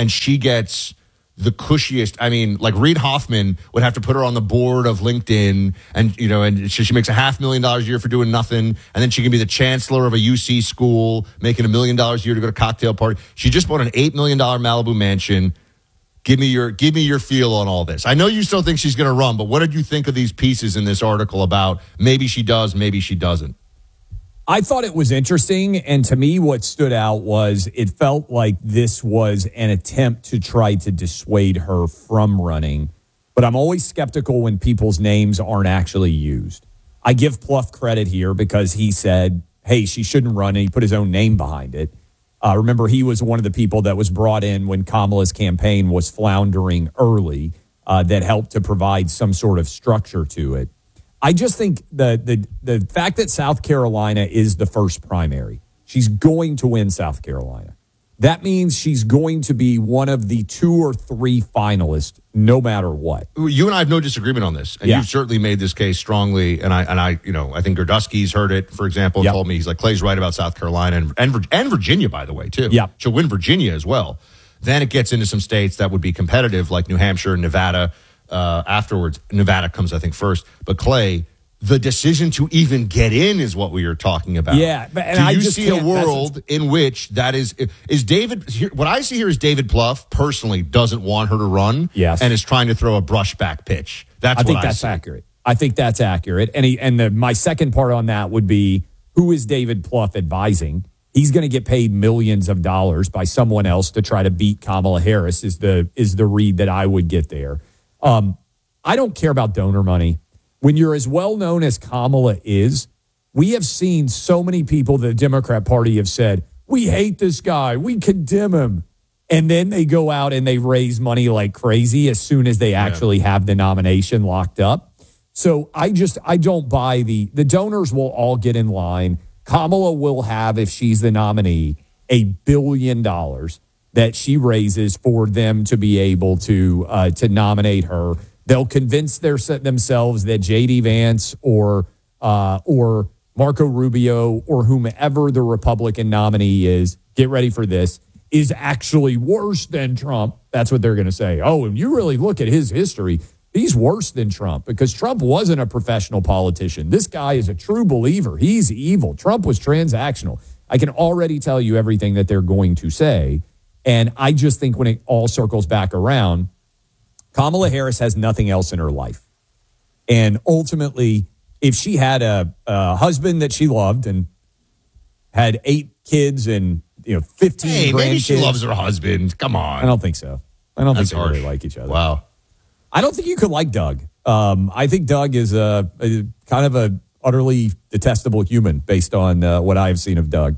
and she gets the cushiest. I mean, like Reid Hoffman would have to put her on the board of LinkedIn, and and she makes $500,000 a year for doing nothing, and then she can be the chancellor of a UC school, making $1 million a year to go to cocktail party. She just bought an $8 million Malibu mansion. Give me your feel on all this. I know you still think she's going to run, but what did you think of these pieces in this article about maybe she does, maybe she doesn't? I thought it was interesting, and to me what stood out was it felt like this was an attempt to try to dissuade her from running. But I'm always skeptical when people's names aren't actually used. I give Plouffe credit here because he said, hey, she shouldn't run, and he put his own name behind it. Remember, he was one of the people that was brought in when Kamala's campaign was floundering early that helped to provide some sort of structure to it. I just think the fact that South Carolina is the first primary, she's going to win South Carolina. That means she's going to be one of the 2 or 3 finalists, no matter what. You and I have no disagreement on this, and you've certainly made this case strongly. And I think Gerdusky's heard it, for example, and told me he's like Clay's right about South Carolina and Virginia, by the way, too. Yeah, she'll win Virginia as well. Then it gets into some states that would be competitive, like New Hampshire and Nevada. Afterwards, Nevada comes, I think, first. But Clay, the decision to even get in is what we are talking about. Yeah, do you see a world in which that is David? What I see here is David Plouffe personally doesn't want her to run, and is trying to throw a brushback pitch. I think that's accurate. I think that's accurate. And my second part on that would be, who is David Plouffe advising? He's going to get paid millions of dollars by someone else to try to beat Kamala Harris. Is the read that I would get there. I don't care about donor money. When you're as well known as Kamala is, we have seen so many people, the Democrat Party have said, we hate this guy, we condemn him. And then they go out and they raise money like crazy as soon as they actually have the nomination locked up. So I don't buy the donors will all get in line. Kamala will have, if she's the nominee, $1 billion that she raises for them to be able to nominate her. They'll convince themselves that J.D. Vance or Marco Rubio or whomever the Republican nominee is, get ready for this, is actually worse than Trump. That's what they're going to say. Oh, and you really look at his history, he's worse than Trump because Trump wasn't a professional politician. This guy is a true believer. He's evil. Trump was transactional. I can already tell you everything that they're going to say. And I just think when it all circles back around, Kamala Harris has nothing else in her life. And ultimately, if she had a husband that she loved and had 8 kids and 15 grandkids. Maybe she loves her husband. Come on. I don't think so. I don't think they really like each other. Wow. I don't think you could like Doug. I think Doug is a kind of a utterly detestable human based on what I've seen of Doug.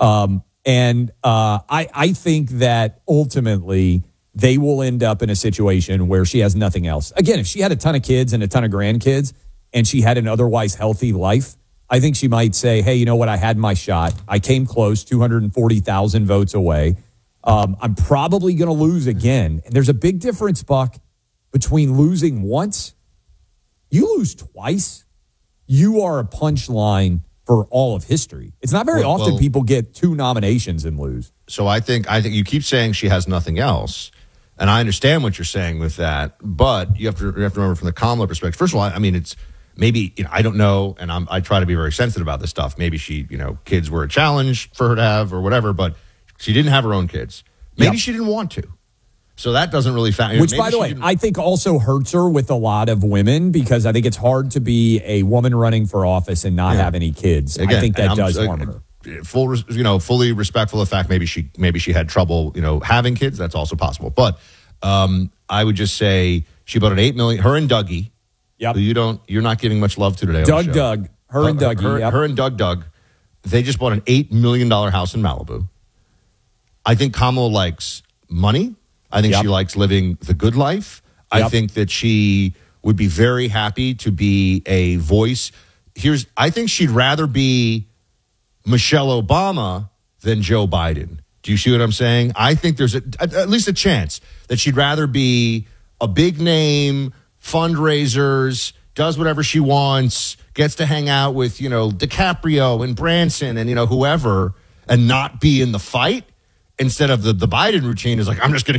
I think that ultimately they will end up in a situation where she has nothing else. Again, if she had a ton of kids and a ton of grandkids and she had an otherwise healthy life, I think she might say, hey, you know what? I had my shot. I came close, 240,000 votes away. I'm probably going to lose again. And there's a big difference, Buck, between losing once. You lose twice, you are a punchline for all of history. It's not very often people get 2 nominations and lose. So I think you keep saying she has nothing else. And I understand what you're saying with that, but you have to remember from the Kamala perspective. First of all, I mean, it's maybe I don't know, and I try to be very sensitive about this stuff. Maybe she, kids were a challenge for her to have or whatever, but she didn't have her own kids. Maybe she didn't want to, so that doesn't really factor. Which, by the way, I think also hurts her with a lot of women because I think it's hard to be a woman running for office and not have any kids. Again, I think that does harm her. Fully respectful of the fact maybe she had trouble, having kids. That's also possible. But I would just say she bought an $8 million. Her and Dougie, who you're not giving much love to today. Doug, her and Dougie, her and Doug. They just bought an $8 million house in Malibu. I think Kamala likes money. I think she likes living the good life. I think that she would be very happy to be a voice. I think she'd rather be Michelle Obama than Joe Biden. Do you see what I'm saying? I think there's at least a chance that she'd rather be a big name, fundraisers, does whatever she wants, gets to hang out with, DiCaprio and Branson and, whoever, and not be in the fight instead of the Biden routine is like, I'm just going to